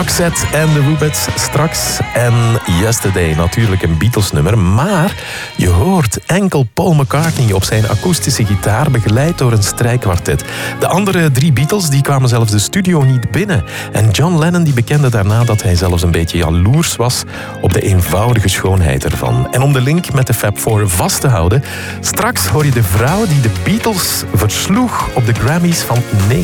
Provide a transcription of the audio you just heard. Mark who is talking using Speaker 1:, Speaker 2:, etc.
Speaker 1: Roxette en de Rubettes straks. En Yesterday, natuurlijk een Beatles-nummer. Maar je hoort enkel Paul McCartney op zijn akoestische gitaar, begeleid door een strijkkwartet. De andere 3 Beatles die kwamen zelfs de studio niet binnen. En John Lennon die bekende daarna dat hij zelfs een beetje jaloers was op de eenvoudige schoonheid ervan. En om de link met de Fab Four vast te houden, straks hoor je de vrouw die de Beatles versloeg op de Grammys van